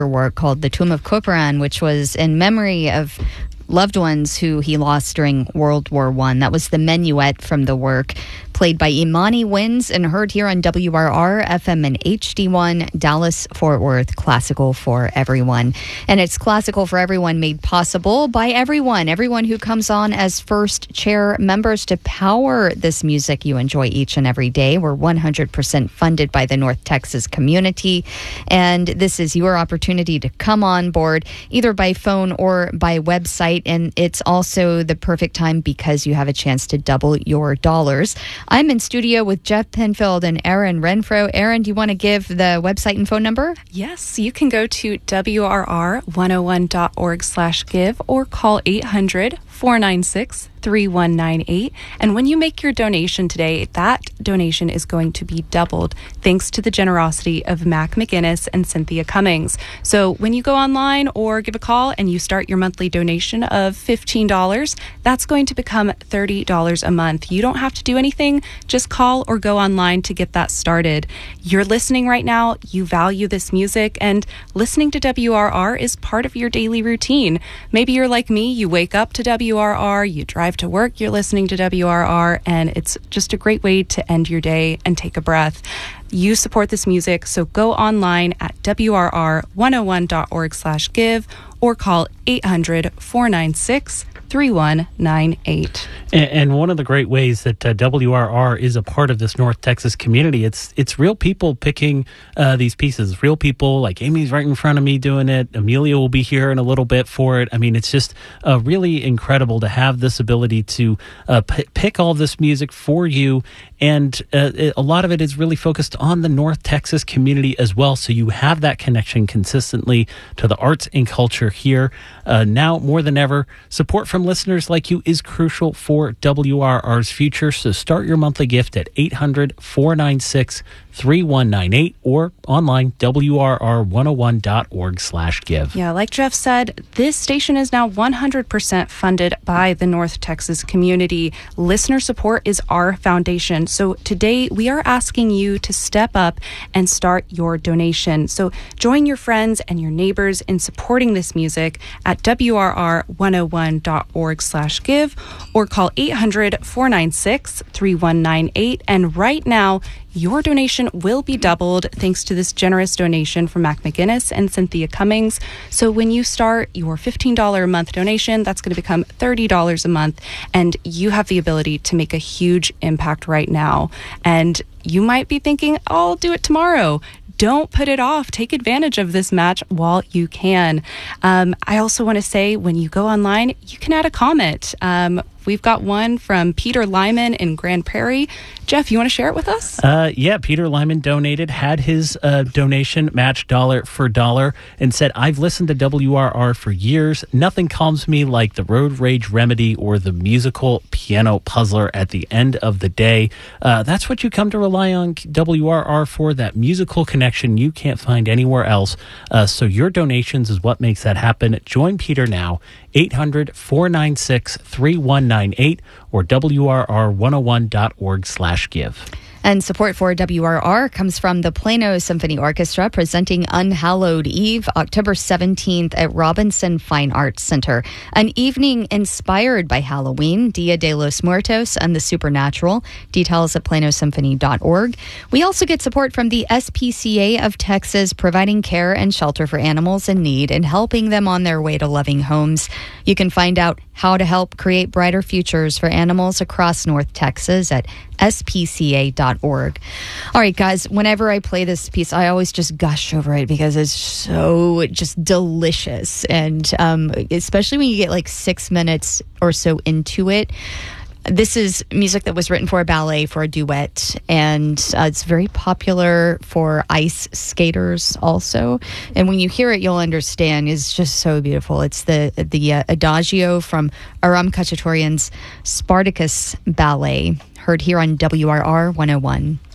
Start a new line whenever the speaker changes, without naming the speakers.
work called The Tomb of Couperin, which was in memory of loved ones who he lost during World War I. That was the minuet from the work, played by Imani Winds and heard here on WRR FM and HD1 Dallas Fort Worth. Classical for everyone. And it's Classical for Everyone made possible by everyone who comes on as first chair members to power this music you enjoy each and every day. We're 100% funded by the North Texas community, and this is your opportunity to come on board either by phone or by website. And it's also the perfect time because you have a chance to double your dollars. I'm in studio with Jeff Penfield and Aaron Renfro. Aaron, do you want to give the website and phone number?
Yes, you can go to WRR101.org/give or call 800-496-3198. And when you make your donation today, that donation is going to be doubled thanks to the generosity of Mac McGinnis and Cynthia Cummings. So when you go online or give a call and you start your monthly donation of $15, that's going to become $30 a month. You don't have to do anything. Just call or go online to get that started. You're listening right now. You value this music, and listening to WRR is part of your daily routine. Maybe you're like me. You wake up to WRR, you drive to work, you're listening to WRR, and it's just a great way to end your day and take a breath. You support this music, so go online at WRR101.org/give or call 800-496-3198.
And one of the great ways that WRR is a part of this North Texas community, it's real people picking these pieces. Real people, like Amy's right in front of me doing it. Amelia will be here in a little bit for it. I mean, it's just really incredible to have this ability to pick all this music for you. And a lot of it is really focused on the North Texas community as well. So you have that connection consistently to the arts and culture here. Now more than ever, support from listeners like you is crucial for WRR's future. So start your monthly gift at 800-496-3198 or online, WRR101.org/give.
Yeah, like Jeff said, this station is now 100% funded by the North Texas community. Listener support is our foundation. So today we are asking you to step up and start your donation. So join your friends and your neighbors in supporting this music at WRR101.org/give or call 800-496-3198. And right now, your donation will be doubled thanks to this generous donation from Mac McGinnis and Cynthia Cummings. So when you start your $15 a month donation, that's going to become $30 a month, and you have the ability to make a huge impact right now. And you might be thinking, I'll do it tomorrow. Don't put it off. Take advantage of this match while you can. I also want to say, when you go online, you can add a comment. We've got one from Peter Lyman in Grand Prairie. Jeff, you want to share it with us?
Yeah, Peter Lyman donated, had his donation matched dollar for dollar, and said, I've listened to WRR for years. Nothing calms me like the Road Rage Remedy or the musical piano puzzler at the end of the day. That's what you come to rely on WRR for, that musical connection you can't find anywhere else. So your donations is what makes that happen. Join Peter now, 800-496-3198 or WRR101.org/give.
And support for WRR comes from the Plano Symphony Orchestra, presenting Unhallowed Eve, October 17th at Robinson Fine Arts Center. An evening inspired by Halloween, Dia de los Muertos, and the supernatural. Details at planosymphony.org. We also get support from the SPCA of Texas, providing care and shelter for animals in need and helping them on their way to loving homes. You can find out how to help create brighter futures for animals across North Texas at spca.org. All right, guys, whenever I play this piece, I always just gush over it because it's so just delicious. And especially when you get like 6 minutes or so into it. This is music that was written for a ballet, for a duet, and it's very popular for ice skaters also. And when you hear it, you'll understand. It's just so beautiful. It's the Adagio from Aram Khachaturian's Spartacus Ballet, heard here on WRR 101.